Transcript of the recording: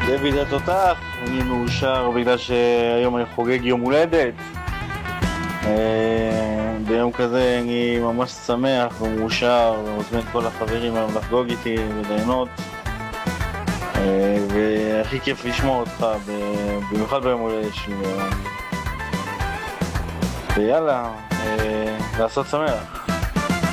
דוד התותח, אני מאושר בגלל שהיום אני חוגג יום הולדת. ביום כזה אני ממש שמח ומאושר ומזמין את כל החברים היום לחגוג איתי וליהנות. והכי כיף לשמוע אותך, במיוחד ביום הולדת שלי. ויאללה, לעשות שמח.